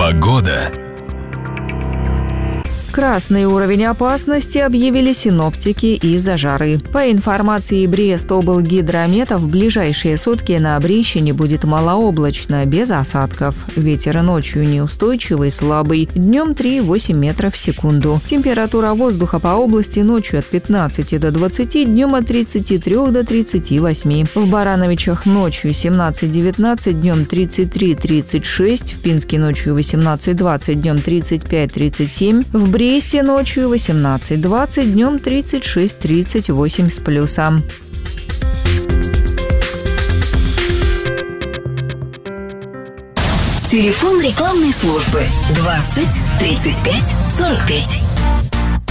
Погода. Красный уровень опасности объявили синоптики из-за жары. По информации Брест-облгидромета, в ближайшие сутки на Брещине будет малооблачно, без осадков. Ветер ночью неустойчивый, слабый. Днем 3,8 метров в секунду. Температура воздуха по области ночью от 15 до 20, днем от 33 до 38. В Барановичах ночью 17-19, днем 33-36. В Пинске ночью 18-20, днем 35-37. В Бресте ночью 18-20, днем 36-38 с плюсом. Телефон рекламной службы 20 35 45.